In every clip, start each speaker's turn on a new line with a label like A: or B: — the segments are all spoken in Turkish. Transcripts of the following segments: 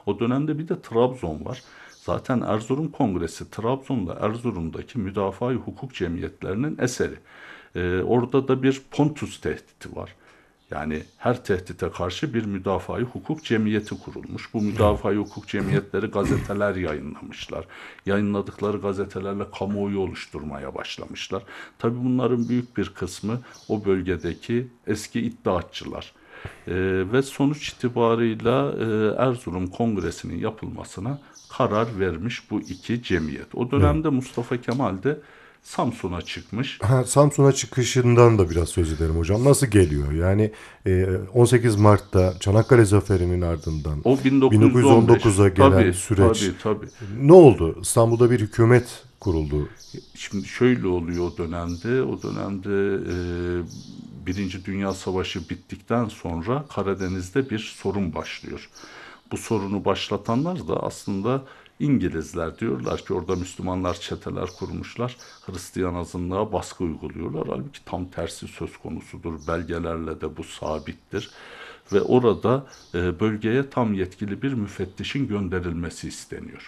A: O dönemde bir de Trabzon var. Zaten Erzurum Kongresi Trabzon'la Erzurum'daki müdafaa-i hukuk cemiyetlerinin eseri. Orada da bir Pontus tehdidi var. Yani her tehdite karşı bir müdafaa-i hukuk cemiyeti kurulmuş. Bu
B: Evet.
A: müdafaa-i hukuk cemiyetleri gazeteler yayınlamışlar. Yayınladıkları gazetelerle kamuoyu oluşturmaya başlamışlar. Tabii bunların büyük bir kısmı o bölgedeki eski iddiatçılar. Ve sonuç itibarıyla Erzurum Kongresi'nin yapılmasına karar vermiş bu iki cemiyet. O
B: Evet.
A: dönemde Mustafa Kemal de Samsun'a çıkmış.
B: Ha, Samsun'a çıkışından da biraz söz edelim hocam. Nasıl geliyor? Yani 18 Mart'ta Çanakkale Zaferi'nin ardından
A: O 1915.
B: 1919'a gelen
A: Tabii,
B: süreç
A: tabii, tabii.
B: ne oldu? İstanbul'da bir hükümet kuruldu.
A: Şimdi şöyle oluyor o dönemde. O dönemde Birinci Dünya Savaşı bittikten sonra Karadeniz'de bir sorun başlıyor. Bu sorunu başlatanlar da aslında İngilizler. Diyorlar ki orada Müslümanlar çeteler kurmuşlar. Hristiyan azınlığa baskı uyguluyorlar. Halbuki tam tersi söz konusudur. Belgelerle de bu sabittir. Ve orada bölgeye tam yetkili bir müfettişin gönderilmesi isteniyor.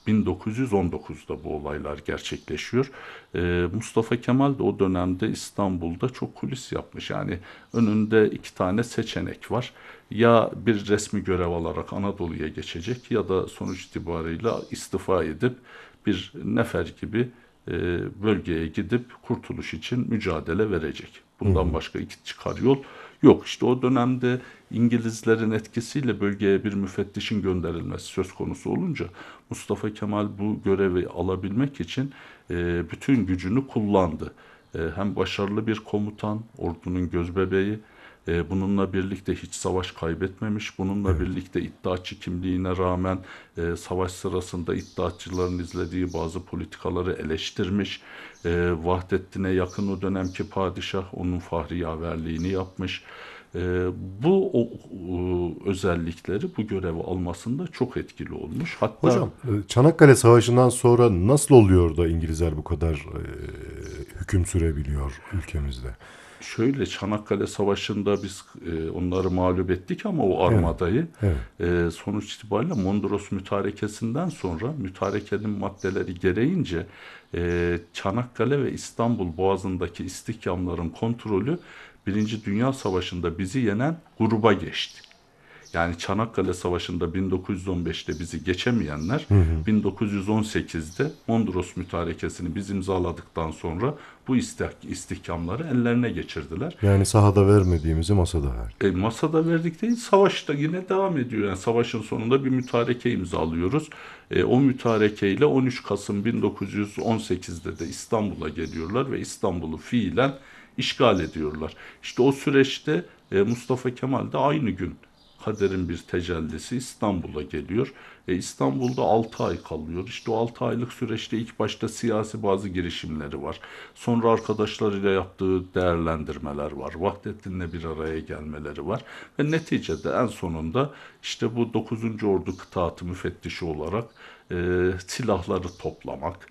A: 1919'da bu olaylar gerçekleşiyor. Mustafa Kemal de o dönemde İstanbul'da çok kulis yapmış. Yani önünde iki tane seçenek var. Ya bir resmi görev alarak Anadolu'ya geçecek ya da sonuç itibarıyla istifa edip bir nefer gibi e, bölgeye gidip kurtuluş için mücadele verecek.
B: Hı
A: Bundan
B: hı.
A: başka iki çıkar yol yok. İşte o dönemde İngilizlerin etkisiyle bölgeye bir müfettişin gönderilmesi söz konusu olunca Mustafa Kemal bu görevi alabilmek için bütün gücünü kullandı. Hem başarılı bir komutan, ordunun gözbebeği, bununla birlikte hiç savaş kaybetmemiş, bununla
B: Evet.
A: birlikte iddiatçı kimliğine rağmen savaş sırasında iddiatçıların izlediği bazı politikaları eleştirmiş, Vahdettin'e yakın o dönemki padişah onun fahri yaverliğini yapmış. Bu özellikleri bu görevi almasında çok etkili olmuş. Hatta
B: Hocam, Çanakkale Savaşı'ndan sonra nasıl oluyor da İngilizler bu kadar hüküm sürebiliyor ülkemizde?
A: şöyle Çanakkale Savaşı'nda biz onları mağlup ettik ama o
B: Evet.
A: armadayı
B: Evet.
A: sonuç itibariyle Mondros Mütarekesi'nden sonra mütarekenin maddeleri gereğince Çanakkale ve İstanbul Boğazı'ndaki istihkamların kontrolü Birinci Dünya Savaşı'nda bizi yenen gruba geçti. Yani Çanakkale Savaşı'nda 1915'te bizi geçemeyenler
B: Hı hı.
A: 1918'de Mondros Mütarekesi'ni biz imzaladıktan sonra bu istihkamları ellerine geçirdiler.
B: Yani sahada vermediğimizi masada verdi.
A: Masada verdik değil, savaşta yine devam ediyor. Yani savaşın sonunda bir mütareke imzalıyoruz. O mütarekeyle 13 Kasım 1918'de de İstanbul'a geliyorlar ve İstanbul'u fiilen işgal ediyorlar. İşte o süreçte Mustafa Kemal de aynı gün kaderin bir tecellisi İstanbul'a geliyor. İstanbul'da 6 ay kalıyor. İşte o 6 aylık süreçte ilk başta siyasi bazı girişimleri var. Sonra arkadaşlarıyla yaptığı değerlendirmeler var. Vahdettin'le bir araya gelmeleri var. Ve neticede en sonunda işte bu 9. Ordu Kıtaatı Müfettişi olarak silahları toplamak,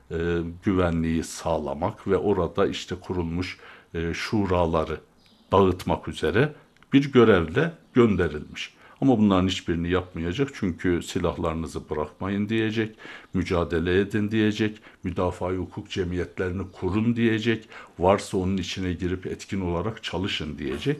A: güvenliği sağlamak ve orada işte kurulmuş şuraları dağıtmak üzere bir görevle gönderilmiş. Ama bunların hiçbirini yapmayacak çünkü silahlarınızı bırakmayın diyecek, mücadele edin diyecek, müdafaa-i hukuk cemiyetlerini kurun diyecek, varsa onun içine girip etkin olarak çalışın diyecek.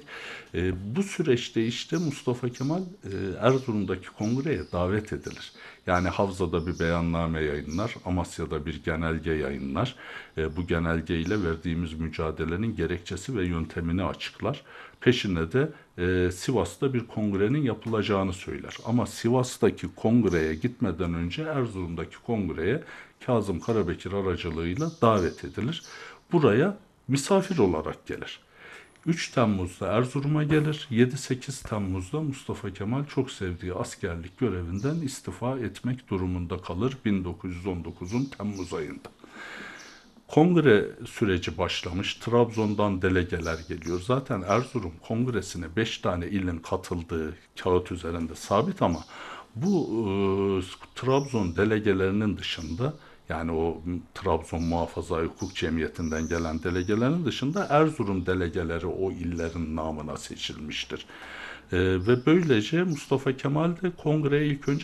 A: Bu süreçte işte Mustafa Kemal Erzurum'daki kongreye davet edilir. Yani Havza'da bir beyanname yayınlar, Amasya'da bir genelge yayınlar. Bu genelge ile verdiğimiz mücadelenin gerekçesi ve yöntemini açıklar. Peşine de Sivas'ta bir kongrenin yapılacağını söyler. Ama Sivas'taki kongreye gitmeden önce Erzurum'daki kongreye Kazım Karabekir aracılığıyla davet edilir. Buraya misafir olarak gelir. 3 Temmuz'da Erzurum'a gelir. 7-8 Temmuz'da Mustafa Kemal çok sevdiği askerlik görevinden istifa etmek durumunda kalır 1919'un Temmuz ayında. Kongre süreci başlamış. Trabzon'dan delegeler geliyor. Zaten Erzurum Kongresi'ne 5 tane ilin katıldığı kağıt üzerinde sabit ama bu Trabzon delegelerinin dışında yani o Trabzon Muhafaza Hukuk Cemiyeti'nden gelen delegelerin dışında Erzurum delegeleri o illerin namına seçilmiştir. Ve böylece Mustafa Kemal de kongreye ilk önce